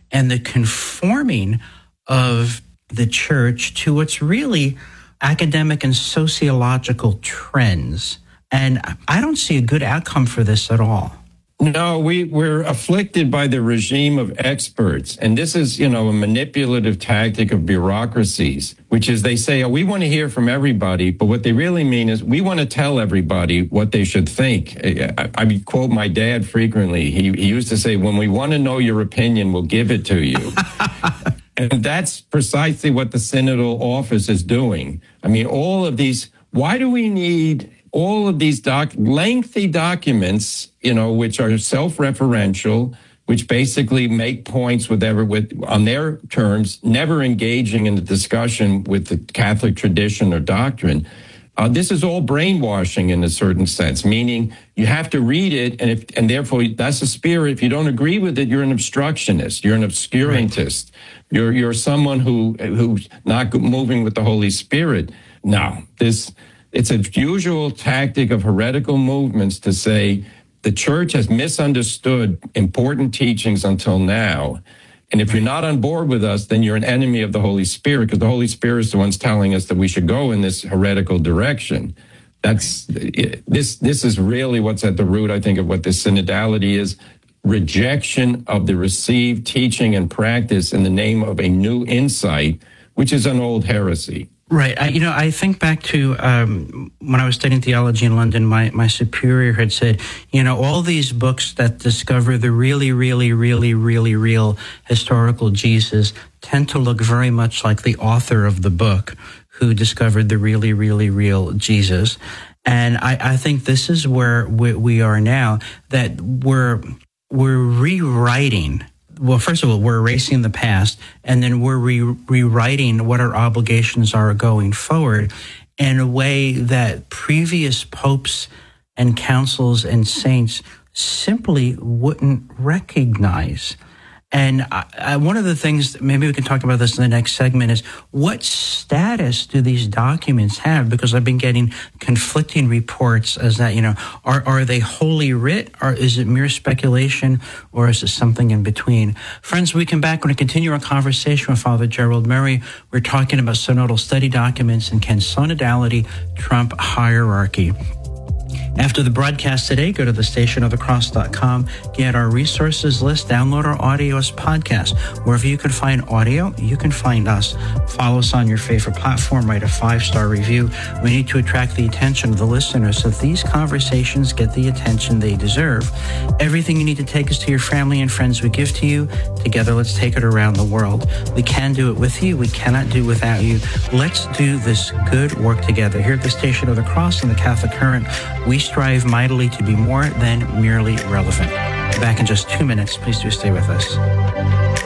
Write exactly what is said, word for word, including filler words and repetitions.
and the conforming of the church to what's really academic and sociological trends. And I don't see a good outcome for this at all. No, we, we're afflicted by the regime of experts. And this is, you know, a manipulative tactic of bureaucracies, which is they say, oh, we want to hear from everybody. But what they really mean is we want to tell everybody what they should think. I, I quote my dad frequently. He, he used to say, when we want to know your opinion, we'll give it to you. And that's precisely what the synodal office is doing. I mean, all of these, why do we need all of these doc, lengthy documents, you know, which are self-referential, which basically make points with ever with on their terms, never engaging in a discussion with the Catholic tradition or doctrine. Uh, this is all brainwashing in a certain sense, meaning you have to read it, and if and therefore that's the spirit. If you don't agree with it, you're an obstructionist, you're an obscurantist, right. you're you're someone who who's not moving with the Holy Spirit. No, this. It's a usual tactic of heretical movements to say the church has misunderstood important teachings until now. And if you're not on board with us, then you're an enemy of the Holy Spirit, because the Holy Spirit is the one's telling us that we should go in this heretical direction. That's this. This is really what's at the root, I think, of what this synodality is: rejection of the received teaching and practice in the name of a new insight, which is an old heresy. Right. I, you know, I think back to um, when I was studying theology in London, my, my superior had said, you know, all these books that discover the really, really, really, really real historical Jesus tend to look very much like the author of the book who discovered the really, really real Jesus. And I, I think this is where we, we are now, that we're we're rewriting. Well, first of all, we're erasing the past, and then we're re- rewriting what our obligations are going forward in a way that previous popes and councils and saints simply wouldn't recognize. And I, I, one of the things, maybe we can talk about this in the next segment, is what status do these documents have? Because I've been getting conflicting reports as that, you know, are, are they holy writ, or is it mere speculation, or is it something in between? Friends, we come back. We're going to continue our conversation with Father Gerald Murray. We're talking about synodal study documents and can synodality trump hierarchy? After the broadcast today, go to the station of the cross dot com, get our resources list, download our audio as podcast. Wherever you can find audio, you can find us. Follow us on your favorite platform, write a five-star review. We need to attract the attention of the listeners so that these conversations get the attention they deserve. Everything you need to take us to your family and friends we give to you. Together, let's take it around the world. We can do it with you. We cannot do without you. Let's do this good work together. Here at the Station of the Cross and the Catholic Current, we strive mightily to be more than merely relevant. Back in just two minutes. Please do stay with us.